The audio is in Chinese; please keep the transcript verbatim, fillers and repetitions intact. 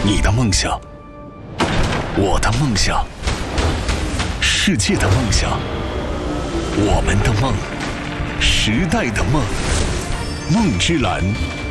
你的梦想，我的梦想，世界的梦想，我们的梦，时代的梦，梦之蓝